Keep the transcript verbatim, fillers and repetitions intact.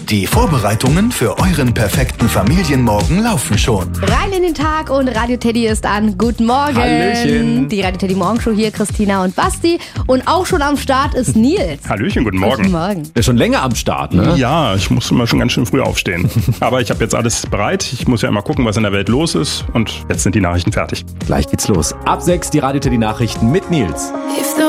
Die Vorbereitungen für euren perfekten Familienmorgen laufen schon. Rein in den Tag und Radio Teddy ist an. Guten Morgen. Hallöchen. Die Radio Teddy Morgenshow hier, Christina und Basti. Und auch schon am Start ist Nils. Hallöchen, guten Morgen. Guten Morgen. Ist schon länger am Start, ne? Ja, ich muss immer schon ganz schön früh aufstehen. Aber ich habe jetzt alles bereit. Ich muss ja immer gucken, was in der Welt los ist. Und jetzt sind die Nachrichten fertig. Gleich geht's los. Ab sechs die Radio Teddy Nachrichten mit Nils.